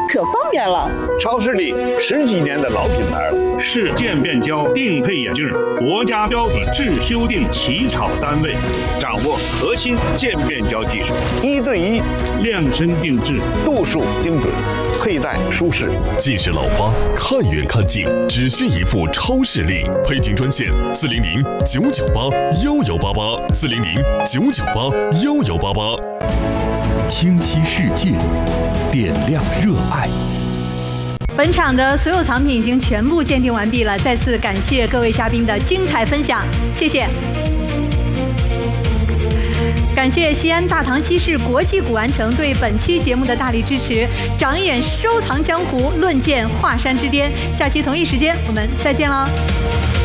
可方便了。 超市里10几年的老品牌了， 是渐变焦定配眼镜，国家标准制修订起草单位， 掌握核心渐变焦技术，1对1 量身定制， 度数精准，佩戴舒适。 近视老花，看远看近，只需一副超视力。配镜专线400-998-1188，400-998-1188。 清晰世界，点亮热爱。 本场的所有藏品已经全部鉴定完毕了，再次感谢各位嘉宾的精彩分享，谢谢。感谢西安大唐西市国际古玩城对本期节目的大力支持，长眼收藏江湖，论剑华山之巅。下期同一时间我们再见喽。